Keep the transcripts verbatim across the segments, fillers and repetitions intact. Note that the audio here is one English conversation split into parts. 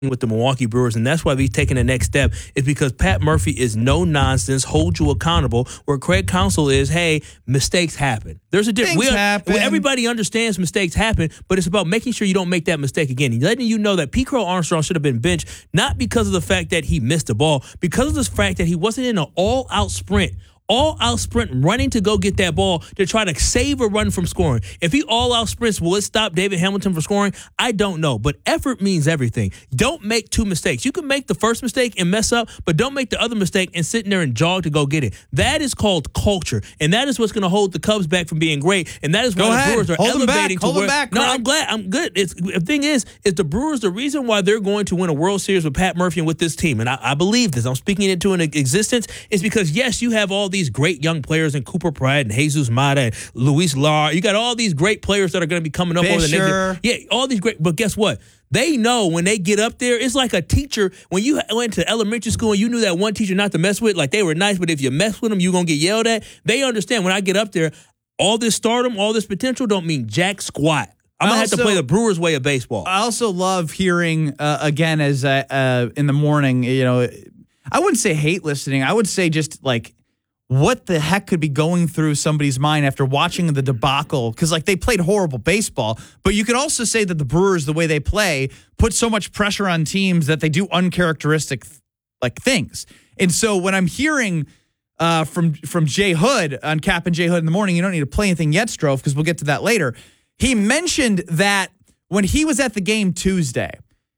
with the Milwaukee Brewers, and that's why he's taking the next step, is because Pat Murphy is no nonsense, hold you accountable, where Craig Counsell is, hey, mistakes happen. There's a difference. happen. Everybody understands mistakes happen, but it's about making sure you don't make that mistake again. He's letting you know that P. Crow Armstrong should have been benched, not because of the fact that he missed the ball, because of the fact that he wasn't in an all-out sprint. All-out sprint running to go get that ball to try to save a run from scoring. If he all-out sprints, will it stop David Hamilton from scoring? I don't know, but effort means everything. Don't make two mistakes. You can make the first mistake and mess up, but don't make the other mistake and sit in there and jog to go get it. That is called culture, and that is what's going to hold the Cubs back from being great, and that is why go the ahead. Brewers are Hold elevating to Hold where... them back, no, Craig. I'm glad. I'm good. It's, the thing is, is the Brewers, the reason why they're going to win a World Series with Pat Murphy and with this team, and I, I believe this, I'm speaking it into an existence, is because, yes, you have all these great young players and Cooper Pratt and Jesus Mata and Luis Lar. You got all these great players that are going to be coming up Fisher. over the next year. Yeah, all these great. But guess what? They know when they get up there, it's like a teacher. When you went to elementary school and you knew that one teacher not to mess with, like they were nice, but if you mess with them, you're going to get yelled at. They understand when I get up there, all this stardom, all this potential don't mean jack squat. I'm going to have to play the Brewers' way of baseball. I also love hearing, uh, again, as uh, uh, in the morning, you know, I wouldn't say hate listening. I would say just like, what the heck could be going through somebody's mind after watching the debacle? Because, like, they played horrible baseball, but you could also say that the Brewers, the way they play, put so much pressure on teams that they do uncharacteristic, like, things. And so when I'm hearing uh, from from Jay Hood on Cap and Jay Hood in the morning, you don't need to play anything yet, Strofe, because we'll get to that later. He mentioned that when he was at the game Tuesday,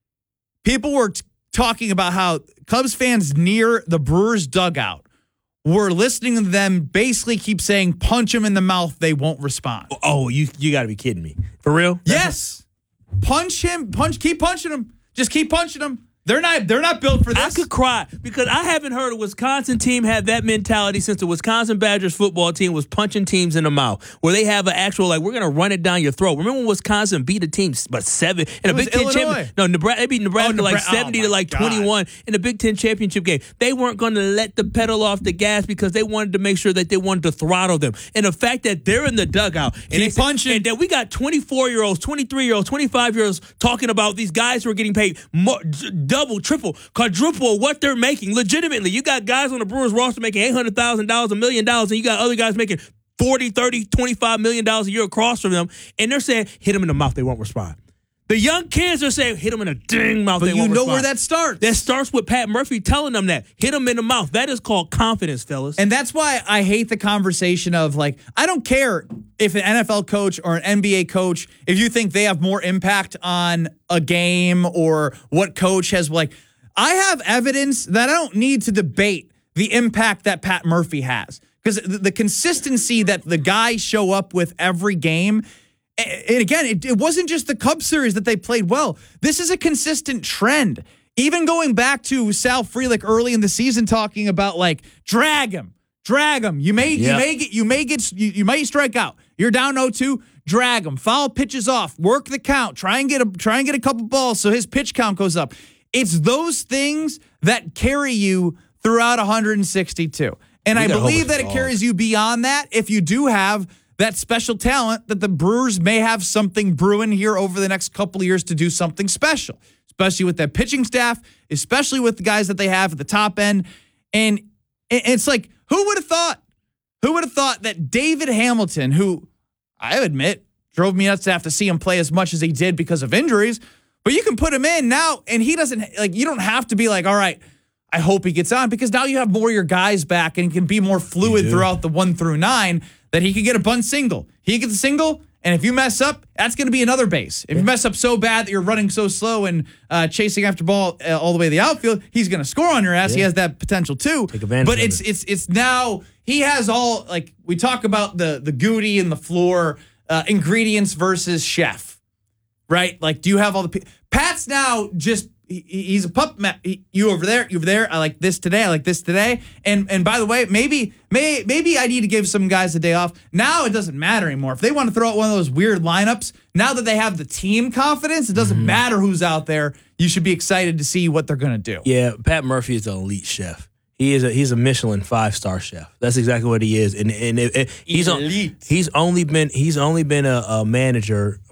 people were t- talking about how Cubs fans near the Brewers dugout we're listening to them basically keep saying, punch them in the mouth, they won't respond. Oh, you you got to be kidding me. For real? That's yes. What? Punch him. Punch. Keep punching him. Just keep punching him. They're not They're not built for this. I could cry because I haven't heard a Wisconsin team have that mentality since the Wisconsin Badgers football team was punching teams in the mouth, where they have an actual, like, we're going to run it down your throat. Remember when Wisconsin beat a team, but seven, in a Big Ten championship? No, Nebraska, they beat Nebraska oh, like Nebra- seventy oh to like God. twenty-one in the Big Ten championship game. They weren't going to let the pedal off the gas because they wanted to make sure that they wanted to throttle them. And the fact that they're in the dugout and keep they punching. And that we got twenty-four-year-olds, twenty-three-year-olds, twenty-five-year-olds talking about these guys who are getting paid more, double, triple, quadruple what they're making. Legitimately, you got guys on the Brewers roster making eight hundred thousand dollars, a million dollars, and you got other guys making forty, thirty, twenty-five million dollars a year across from them, and they're saying, hit them in the mouth, they won't respond. The young kids are saying, hit them in the dang mouth, but they won't respond. But you know where that starts. That starts with Pat Murphy telling them that. Hit them in the mouth. That is called confidence, fellas. And that's why I hate the conversation of, like, I don't care if an N F L coach or an N B A coach, if you think they have more impact on a game or what coach has, like, I have evidence that I don't need to debate the impact that Pat Murphy has. Because the, the consistency that the guys show up with every game, and again, it, it wasn't just the Cubs series that they played well. This is a consistent trend. Even going back to Sal Frelick early in the season talking about, like, drag him, drag him. You may, yep. you may get, you may get, you, you may strike out. You're down oh two, drag him. Foul pitches off, work the count, try and get a, try and get a couple balls so his pitch count goes up. It's those things that carry you throughout one hundred sixty-two. And I believe that it carries you beyond that if you do have that special talent that the Brewers may have something brewing here over the next couple of years to do something special, especially with that pitching staff, especially with the guys that they have at the top end. And it's like, who would have thought? Who would have thought that David Hamilton, who I admit drove me nuts to have to see him play as much as he did because of injuries, but you can put him in now, and he doesn't, like, you don't have to be like, all right, I hope he gets on, because now you have more of your guys back and can be more fluid throughout the one through nine, that he could get a bunt single. He gets a single, and if you mess up, that's going to be another base. If you mess up so bad that you're running so slow and uh, chasing after ball uh, all the way to the outfield, he's going to score on your ass. Yeah. He has that potential too. Take advantage but of it's it. it's it's now he has all, like, we talk about the the Goody and the floor uh, ingredients versus chef, right? Like, do you have all the Pat's now just. He, he's a pup. He, you over there, you over there. I like this today. I like this today. And and by the way, maybe may, maybe I need to give some guys a day off. Now it doesn't matter anymore. If they want to throw out one of those weird lineups, now that they have the team confidence, it doesn't mm-hmm. matter who's out there. You should be excited to see what they're going to do. Yeah, Pat Murphy is an elite chef. He is a he's a Michelin five star chef. That's exactly what he is. And and it, it, he's on, he's only been he's only been a, a manager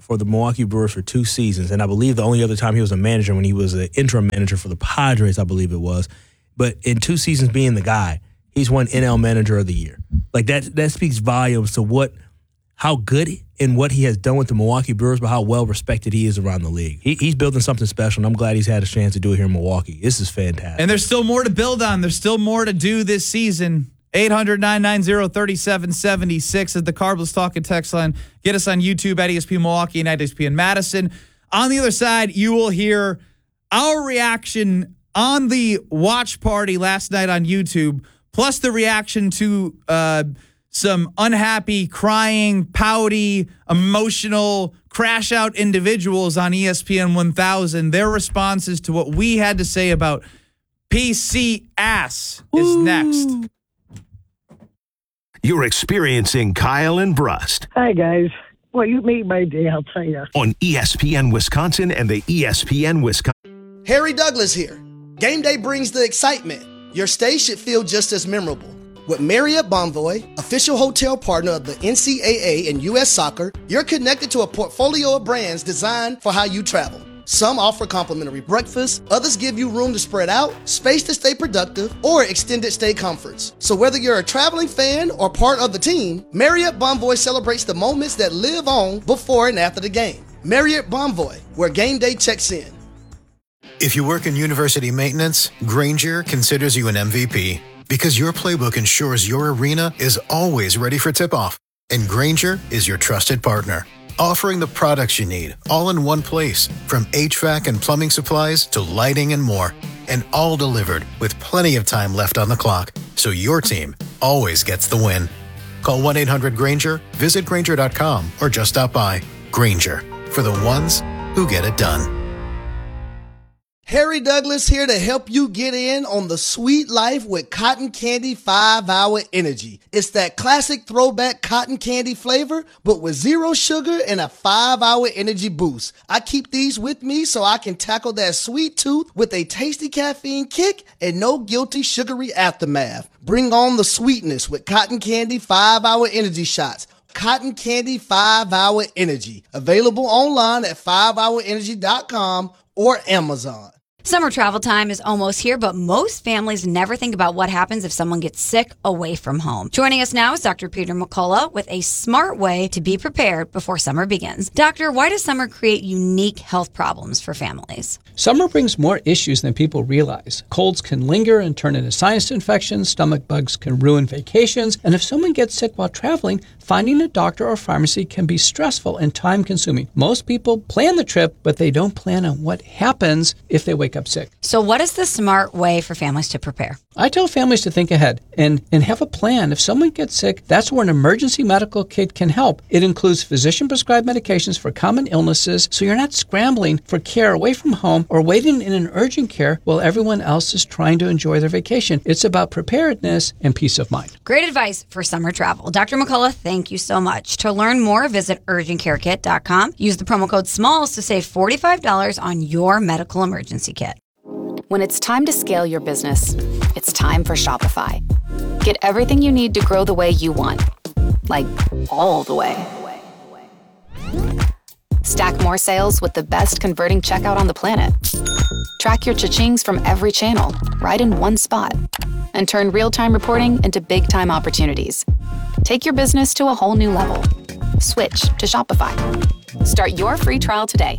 for the Milwaukee Brewers for two seasons, and I believe the only other time he was a manager when he was an interim manager for the Padres, I believe it was. But in two seasons being the guy, he's won N L Manager of the Year. Like that that speaks volumes to what how good and what he has done with the Milwaukee Brewers, but how well respected he is around the league. He, he's building something special, and I'm glad he's had a chance to do it here in Milwaukee. This is fantastic. And there's still more to build on. There's still more to do this season. eight hundred, nine nine zero, three seven seven six is the Carbless Talking text line. Get us on YouTube at E S P N Milwaukee and at E S P N Madison. On the other side, you will hear our reaction on the watch party last night on YouTube, plus the reaction to uh, some unhappy, crying, pouty, emotional, crash-out individuals on E S P N one thousand. Their responses to what we had to say about P C ass is Ooh. next. You're experiencing Kyle and Brust. Hi, guys. Well, you made my day, I'll tell you. On E S P N Wisconsin and the E S P N Wisconsin. Harry Douglas here. Game day brings the excitement. Your stay should feel just as memorable. With Marriott Bonvoy, official hotel partner of the N C double A and U S Soccer, you're connected to a portfolio of brands designed for how you travel. Some offer complimentary breakfast, others give you room to spread out, space to stay productive, or extended stay comforts. So whether you're a traveling fan or part of the team, Marriott Bonvoy celebrates the moments that live on before and after the game. Marriott Bonvoy, where game day checks in. If you work in university maintenance, Grainger considers you an M V P because your playbook ensures your arena is always ready for tip-off. And Grainger is your trusted partner, offering the products you need all in one place, from H V A C and plumbing supplies to lighting and more, and all delivered with plenty of time left on the clock, so your team always gets the win. Call one eight hundred Grainger, visit Grainger dot com, or just stop by. Grainger, for the ones who get it done. Harry Douglas here to help you get in on the sweet life with Cotton Candy five hour Energy. It's that classic throwback cotton candy flavor, but with zero sugar and a five hour energy boost. I keep these with me so I can tackle that sweet tooth with a tasty caffeine kick and no guilty sugary aftermath. Bring on the sweetness with Cotton Candy five hour Energy shots. Cotton Candy five hour Energy. Available online at five hour energy dot com or Amazon. Summer travel time is almost here, but most families never think about what happens if someone gets sick away from home. Joining us now is Doctor Peter McCullough with a smart way to be prepared before summer begins. Doctor, why does summer create unique health problems for families? Summer brings more issues than people realize. Colds can linger and turn into sinus infections, stomach bugs can ruin vacations, and if someone gets sick while traveling, finding a doctor or pharmacy can be stressful and time-consuming. Most people plan the trip, but they don't plan on what happens if they wake up sick. So what is the smart way for families to prepare? I tell families to think ahead and, and have a plan. If someone gets sick, that's where an emergency medical kit can help. It includes physician-prescribed medications for common illnesses, so you're not scrambling for care away from home or waiting in an urgent care while everyone else is trying to enjoy their vacation. It's about preparedness and peace of mind. Great advice for summer travel. Doctor McCullough, thank you so much. To learn more, visit urgent care kit dot com. Use the promo code SMALLS to save forty-five dollars on your medical emergency kit. When it's time to scale your business, it's time for Shopify. Get everything you need to grow the way you want. Like, all the way. Stack more sales with the best converting checkout on the planet. Track your cha-chings from every channel, right in one spot. And turn real-time reporting into big-time opportunities. Take your business to a whole new level. Switch to Shopify. Start your free trial today.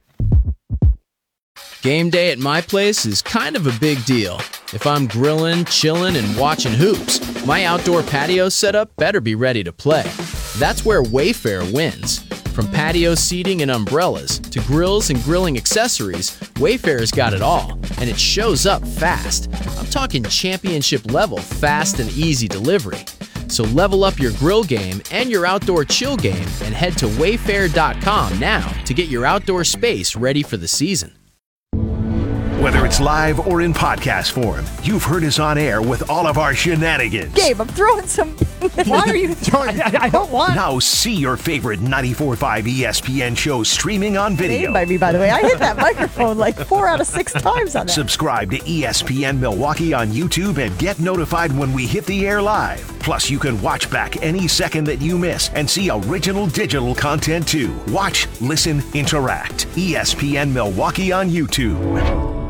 Game day at my place is kind of a big deal. If I'm grilling, chilling, and watching hoops, my outdoor patio setup better be ready to play. That's where Wayfair wins. From patio seating and umbrellas to grills and grilling accessories, Wayfair's got it all, and it shows up fast. I'm talking championship level fast and easy delivery. So level up your grill game and your outdoor chill game and head to wayfair dot com now to get your outdoor space ready for the season. Whether it's live or in podcast form, you've heard us on air with all of our shenanigans. Gabe, I'm throwing some... Why are you throwing... I, I don't want... Now see your favorite ninety-four point five E S P N shows streaming on video. By me, by the way. I hit that microphone like four out of six times on that. Subscribe to E S P N Milwaukee on YouTube and get notified when we hit the air live. Plus, you can watch back any second that you miss and see original digital content too. Watch, listen, interact. E S P N Milwaukee on YouTube.